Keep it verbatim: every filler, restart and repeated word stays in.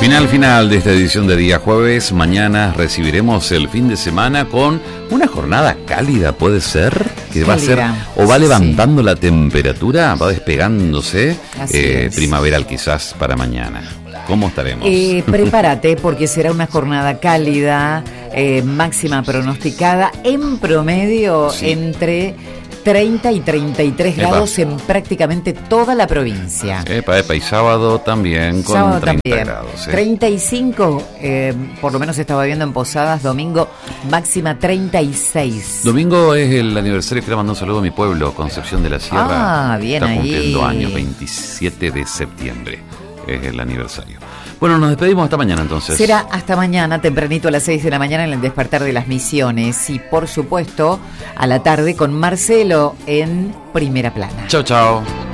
Final final de esta edición de día jueves. Mañana recibiremos el fin de semana con una jornada cálida, puede ser, que va a ser o va levantando sí. la temperatura, va despegándose, eh, primaveral quizás para mañana. ¿Cómo estaremos? Eh, prepárate porque será una jornada cálida, eh, máxima pronosticada en promedio sí. entre treinta y treinta y tres epa. Grados en prácticamente toda la provincia. Epa, epa, y sábado también con sábado treinta también. Grados. ¿eh? treinta y cinco, eh, por lo menos estaba viendo en Posadas, domingo máxima treinta y seis. Domingo es el aniversario, quiero mandar un saludo a mi pueblo, Concepción de la Sierra. Ah, bien Está ahí. Está cumpliendo años, veintisiete de septiembre es el aniversario. Bueno, nos despedimos hasta mañana entonces. Será hasta mañana, tempranito a las seis de la mañana en el Despertar de las Misiones. Y por supuesto, a la tarde con Marcelo en Primera Plana. Chao, chao.